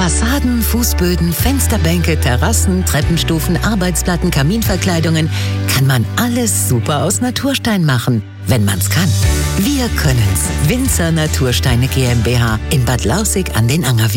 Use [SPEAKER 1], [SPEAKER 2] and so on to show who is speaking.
[SPEAKER 1] Fassaden, Fußböden, Fensterbänke, Terrassen, Treppenstufen, Arbeitsplatten, Kaminverkleidungen. Kann man alles super aus Naturstein machen, wenn man's kann. Wir können's. Winzer Natursteine GmbH in Bad Lausick an den Angerwiesen.